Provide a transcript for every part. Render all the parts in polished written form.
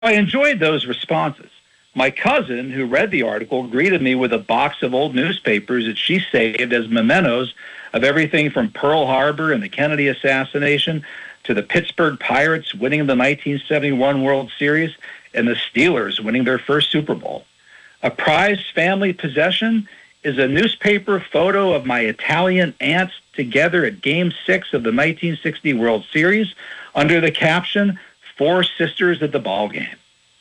I enjoyed those responses. My cousin, who read the article, greeted me with a box of old newspapers that she saved as mementos of everything from Pearl Harbor and the Kennedy assassination to the Pittsburgh Pirates winning the 1971 World Series and the Steelers winning their first Super Bowl. A prized family possession is a newspaper photo of my Italian aunts together at Game 6 of the 1960 World Series under the caption, "Four Sisters at the Ball Game."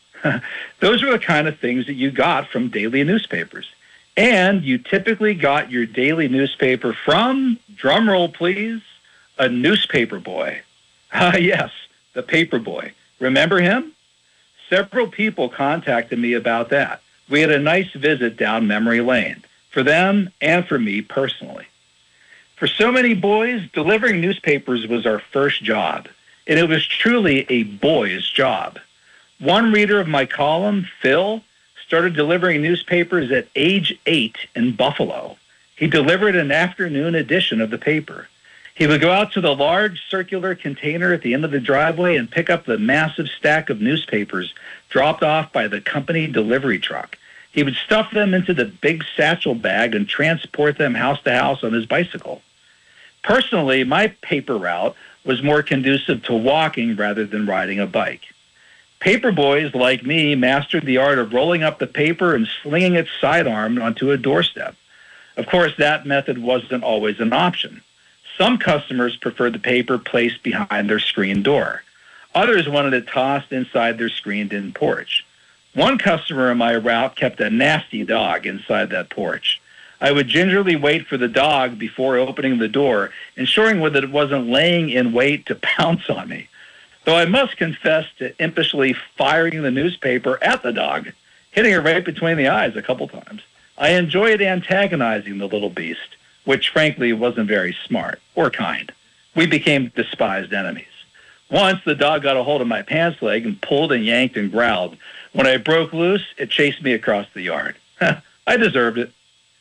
Those are the kind of things that you got from daily newspapers. And you typically got your daily newspaper from, drumroll please, a newspaper boy. Yes, the paper boy. Remember him? Several people contacted me about that. We had a nice visit down memory lane, for them and for me personally. For so many boys, delivering newspapers was our first job, and it was truly a boy's job. One reader of my column, Phil, started delivering newspapers at age 8 in Buffalo. He delivered an afternoon edition of the paper. He would go out to the large circular container at the end of the driveway and pick up the massive stack of newspapers dropped off by the company delivery truck. He would stuff them into the big satchel bag and transport them house to house on his bicycle. Personally, my paper route was more conducive to walking rather than riding a bike. Paper boys like me mastered the art of rolling up the paper and slinging its sidearm onto a doorstep. Of course, that method wasn't always an option. Some customers preferred the paper placed behind their screen door. Others wanted it tossed inside their screened-in porch. One customer on my route kept a nasty dog inside that porch. I would gingerly wait for the dog before opening the door, ensuring that it wasn't laying in wait to pounce on me. Though I must confess to impishly firing the newspaper at the dog, hitting her right between the eyes a couple times. I enjoyed antagonizing the little beast, which frankly wasn't very smart or kind. We became despised enemies. Once the dog got a hold of my pants leg and pulled and yanked and growled. When I broke loose, it chased me across the yard. I deserved it.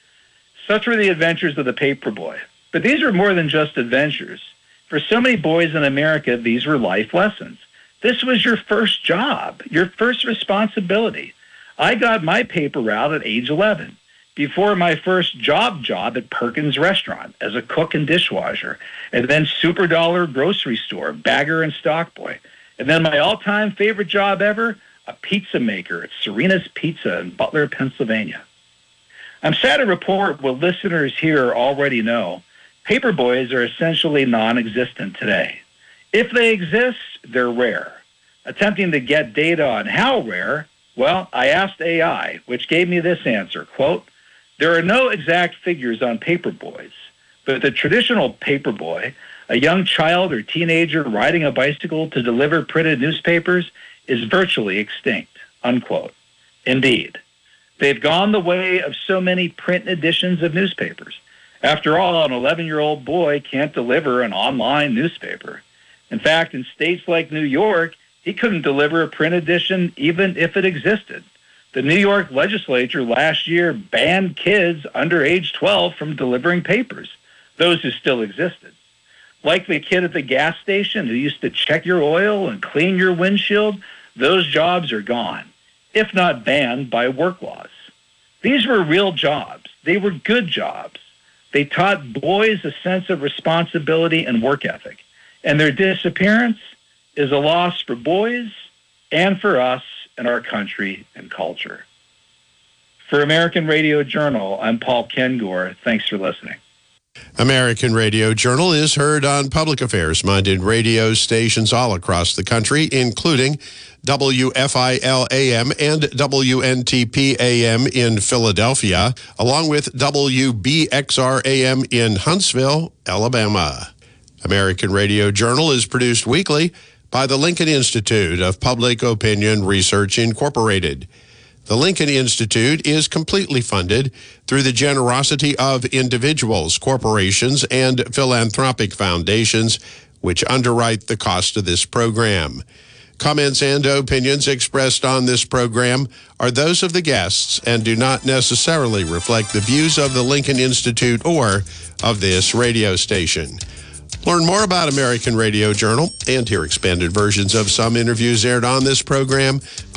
Such were the adventures of the paper boy. But these were more than just adventures. For so many boys in America, these were life lessons. This was your first job, your first responsibility. I got my paper route at age 11, before my first job at Perkins Restaurant as a cook and dishwasher, and then Super Dollar grocery store, bagger and stock boy. And then my all-time favorite job ever, a pizza maker at Serena's Pizza in Butler, Pennsylvania. I'm sad to report what listeners here already know. Paper boys are essentially non-existent today. If they exist, they're rare. Attempting to get data on how rare, well, I asked AI, which gave me this answer, quote, "There are no exact figures on paper boys, but the traditional paper boy, a young child or teenager riding a bicycle to deliver printed newspapers, is virtually extinct," unquote. Indeed. They've gone the way of so many print editions of newspapers. After all, an 11-year-old boy can't deliver an online newspaper. In fact, in states like New York, he couldn't deliver a print edition even if it existed. The New York legislature last year banned kids under age 12 from delivering papers, those who still existed. Like the kid at the gas station who used to check your oil and clean your windshield, those jobs are gone, if not banned by work laws. These were real jobs. They were good jobs. They taught boys a sense of responsibility and work ethic. And their disappearance is a loss for boys and for us and our country and culture. For American Radio Journal, I'm Paul Kengor. Thanks for listening. American Radio Journal is heard on public affairs-minded radio stations all across the country, including WFIL-AM and WNTP-AM in Philadelphia, along with WBXR-AM in Huntsville, Alabama. American Radio Journal is produced weekly by the Lincoln Institute of Public Opinion Research, Incorporated. The Lincoln Institute is completely funded through the generosity of individuals, corporations, and philanthropic foundations, which underwrite the cost of this program. Comments and opinions expressed on this program are those of the guests and do not necessarily reflect the views of the Lincoln Institute or of this radio station. Learn more about American Radio Journal and hear expanded versions of some interviews aired on this program.